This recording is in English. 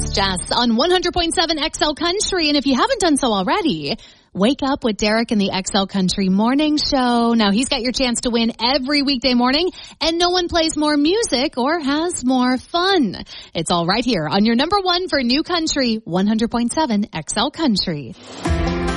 is Jess on 100.7 XL Country. And if you haven't done so already, wake up with Derek in the XL Country Morning Show. Now, he's got your chance to win every weekday morning, and no one plays more music or has more fun. It's all right here on your number one for New Country, 100.7 XL Country.